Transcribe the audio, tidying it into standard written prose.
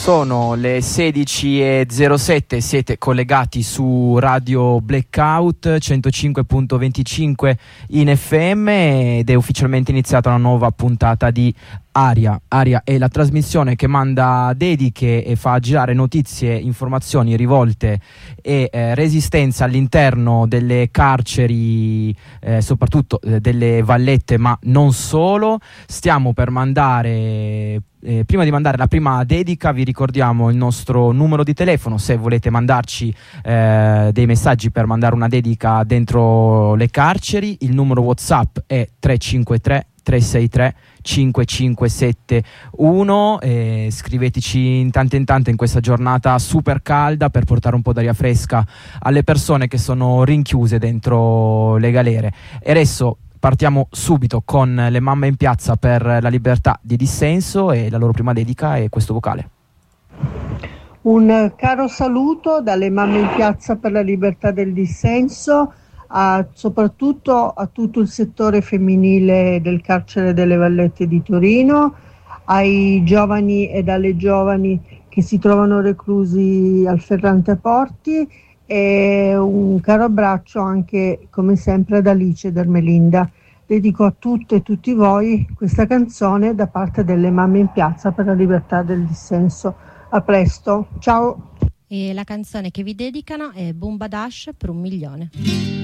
Sono le 16:07, siete collegati su Radio Blackout 105.25 in FM ed è ufficialmente iniziata una nuova puntata di Aria. Aria è la trasmissione che manda dediche e fa girare notizie, informazioni, rivolte e resistenza all'interno delle carceri, soprattutto delle vallette, ma non solo. Stiamo per mandare... prima di mandare la prima dedica vi ricordiamo il nostro numero di telefono se volete mandarci dei messaggi per mandare una dedica dentro le carceri. Il numero WhatsApp è 353 363 5571. Scriveteci in tante in questa giornata super calda per portare un po' d'aria fresca alle persone che sono rinchiuse dentro le galere. E adesso partiamo subito con le mamme in piazza per la libertà di dissenso e la loro prima dedica è questo vocale. Un caro saluto dalle mamme in piazza per la libertà del dissenso, soprattutto a tutto il settore femminile del carcere delle Vallette di Torino, ai giovani ed alle giovani che si trovano reclusi al Ferrante Porti, e un caro abbraccio anche come sempre ad Alice ed Ermelinda. Dedico a tutte e tutti voi questa canzone da parte delle mamme in piazza per la libertà del dissenso. A presto, ciao! E la canzone che vi dedicano è Boom Badash per 1 milione.